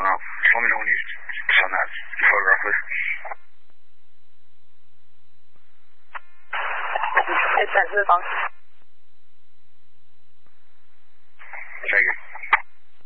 know. Just let me know when you send that photograph, please. It's sent to the phone.